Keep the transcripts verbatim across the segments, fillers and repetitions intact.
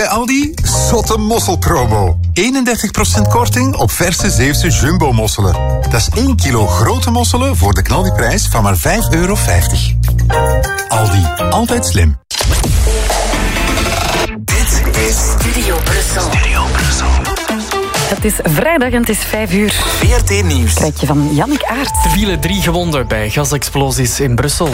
bij Aldi? Zotte mosselpromo. eenendertig procent korting op verse Zeeuwse jumbo-mosselen. Dat is één kilo grote mosselen voor de knaldiprijs van maar vijf euro vijftig. Aldi, altijd slim. Dit is Studio Brussel. Studio Brussel. Het is vrijdag en het is vijf uur. V R T Nieuws. Krijg je van Jannik Aert. Er vielen drie gewonden bij gasexplosies in Brussel.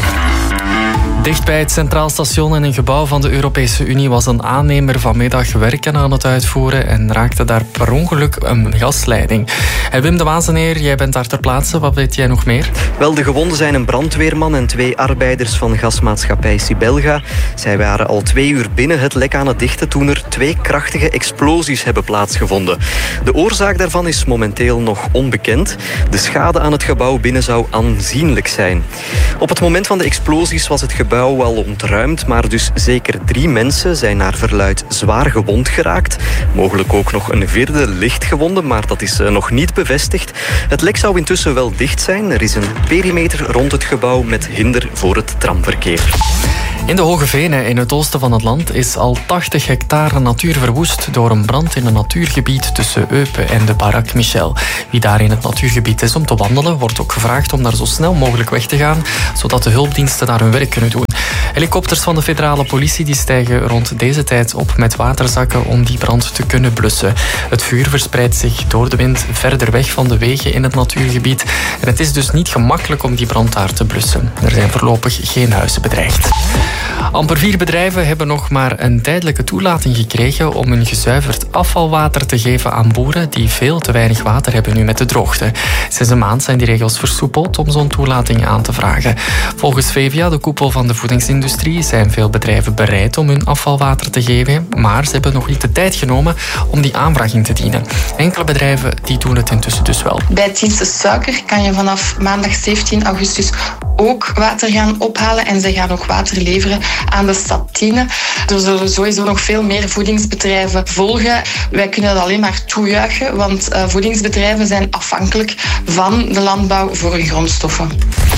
Dicht bij het Centraal Station in een gebouw van de Europese Unie was een aannemer vanmiddag werken aan het uitvoeren en raakte daar per ongeluk een gasleiding. En Wim de Wazeneer, jij bent daar ter plaatse. Wat weet jij nog meer? Wel, de gewonden zijn een brandweerman en twee arbeiders van gasmaatschappij Sibelga. Zij waren al twee uur binnen het lek aan het dichten toen er twee krachtige explosies hebben plaatsgevonden. De oorzaak daarvan is momenteel nog onbekend. De schade aan het gebouw binnen zou aanzienlijk zijn. Op het moment van de explosies was het gebouw al ontruimd, maar dus zeker drie mensen zijn naar verluidt zwaar gewond geraakt. Mogelijk ook nog een vierde lichtgewonde, maar dat is nog niet bevestigd. Het lek zou intussen wel dicht zijn. Er is een perimeter rond het gebouw met hinder voor het tramverkeer. In de Hoge Venen, in het oosten van het land, is al tachtig hectare natuur verwoest door een brand in een natuurgebied tussen Eupen en de Barak Michel. Wie daar in het natuurgebied is om te wandelen, wordt ook gevraagd om daar zo snel mogelijk weg te gaan, zodat de hulpdiensten daar hun werk kunnen doen. Helikopters van de federale politie die stijgen rond deze tijd op met waterzakken om die brand te kunnen blussen. Het vuur verspreidt zich door de wind verder weg van de wegen in het natuurgebied en het is dus niet gemakkelijk om die brand daar te blussen. Er zijn voorlopig geen huizen bedreigd. Amper vier bedrijven hebben nog maar een tijdelijke toelating gekregen om hun gezuiverd afvalwater te geven aan boeren die veel te weinig water hebben nu met de droogte. Sinds een maand zijn die regels versoepeld om zo'n toelating aan te vragen. Volgens Vevia, de koepel van de voedingsindustrie, zijn veel bedrijven bereid om hun afvalwater te geven, maar ze hebben nog niet de tijd genomen om die aanvraag in te dienen. Enkele bedrijven die doen het intussen dus wel. Bij het diensten suiker kan je vanaf maandag zeventien augustus ook water gaan ophalen en ze gaan nog water leveren aan de stad Tiene. Er zullen sowieso nog veel meer voedingsbedrijven volgen. Wij kunnen dat alleen maar toejuichen, want uh, voedingsbedrijven zijn afhankelijk van de landbouw voor hun grondstoffen.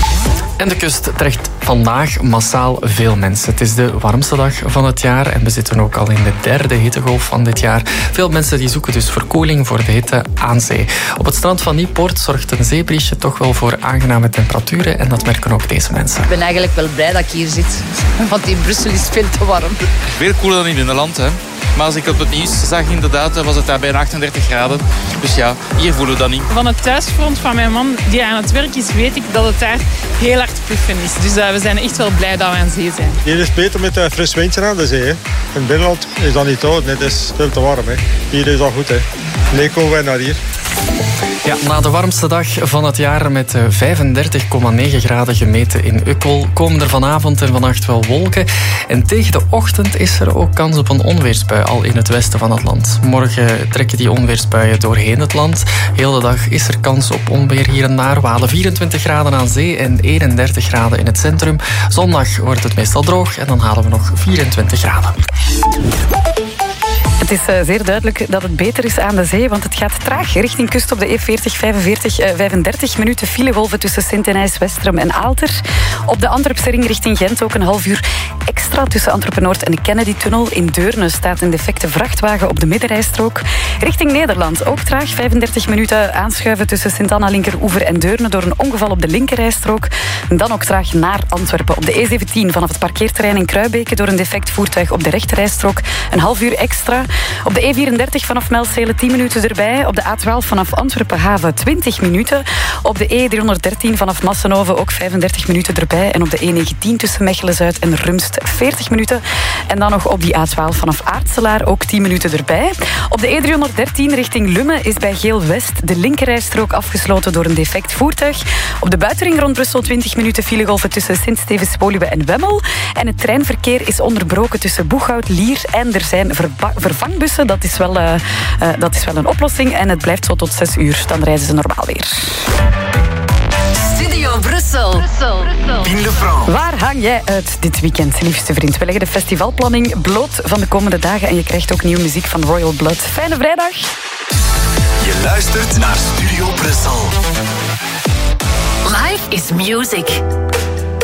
En de kust trekt vandaag massaal veel mensen. Het is de warmste dag van het jaar en we zitten ook al in de derde hittegolf van dit jaar. Veel mensen die zoeken dus verkoeling voor de hitte aan zee. Op het strand van Nieuwpoort zorgt een zeebriesje toch wel voor aangename temperaturen en dat merken ook deze mensen. Ik ben eigenlijk wel blij dat ik hier zit, want in Brussel is het veel te warm. Veel koeler dan in binnenland, hè. Maar als ik op het nieuws zag, inderdaad, was het daar bijna achtendertig graden. Dus ja, hier voelen we dat niet. Van het thuisfront van mijn man, die aan het werk is, weet ik dat het daar heel hard puffen is. Dus uh, we zijn echt wel blij dat we aan zee zijn. Hier is het beter met een fris windje aan de zee. Hè. In het binnenland is dat niet te houden, het is veel te warm. Hè. Hier is dat goed. Hè. Nee, komen wij naar hier. Ja, na de warmste dag van het jaar met vijfendertig komma negen graden gemeten in Ukkel komen er vanavond en vannacht wel wolken. En tegen de ochtend is er ook kans op een onweersbui al in het westen van het land. Morgen trekken die onweersbuien doorheen het land. Heel de dag is er kans op onweer hier en daar. We halen vierentwintig graden aan zee en eenendertig graden in het centrum. Zondag wordt het meestal droog en dan halen we nog vierentwintig graden. Het is uh, zeer duidelijk dat het beter is aan de zee, want het gaat traag richting kust op de E veertig, vijfenveertig, uh, vijfendertig minuten filegolven tussen Sint-Denijs, Westrum en Aalter. Op de Antwerpse ring richting Gent ook een half uur extra tussen Antwerpen-Noord en de Kennedy-tunnel. In Deurne staat een defecte vrachtwagen op de middenrijstrook. Richting Nederland ook traag, vijfendertig minuten aanschuiven tussen Sint-Anna, Linkeroever en Deurne door een ongeval op de linkerrijstrook. En dan ook traag naar Antwerpen op de E zeventien vanaf het parkeerterrein in Kruibeke door een defect voertuig op de rechterrijstrook. Een half uur extra. Op de E vierendertig vanaf Melzele tien minuten erbij. Op de A twaalf vanaf Antwerpen-Haven twintig minuten. Op de E driehonderddertien vanaf Massenhoven ook vijfendertig minuten erbij. En op de E negentien tussen Mechelen-Zuid en Rumst veertig minuten. En dan nog op die A twaalf vanaf Aartselaar ook tien minuten erbij. Op de E driehonderddertien richting Lummen is bij Geel-West de linkerrijstrook afgesloten door een defect voertuig. Op de buitenring rond Brussel twintig minuten filegolven tussen Sint-Stevens-Woluwe en Wemmel. En het treinverkeer is onderbroken tussen Boeghout, Lier en er zijn verba- vervangbussen. Dat is, wel, uh, uh, dat is wel een oplossing en het blijft zo tot zes uur. Dan rijden ze normaal weer. Studio Brussel. Brussel. Pien de France. Waar hang jij uit dit weekend, liefste vriend? We leggen de festivalplanning bloot van de komende dagen en je krijgt ook nieuwe muziek van Royal Blood. Fijne vrijdag. Je luistert naar Studio Brussel. Life is music.